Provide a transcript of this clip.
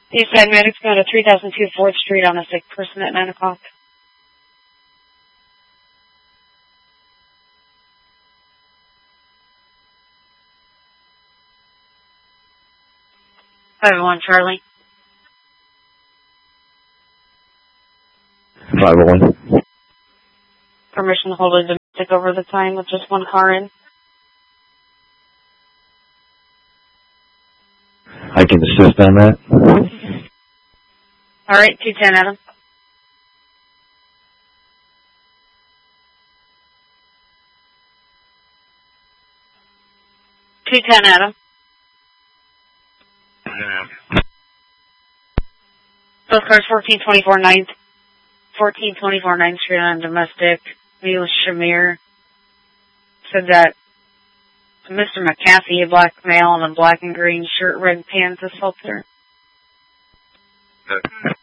These side medics go to 3002 4th Street on a sick person at 9 o'clock. Everyone, Charlie. 501. Permission to hold a domestic over the time with just one car in. I can assist on that. All right, 210, Adam. Adam. Both cars 1424 9th Street on domestic. Neil Shamir said that Mr. McAfee, a black male in a black and green shirt, red pants, assaulted her.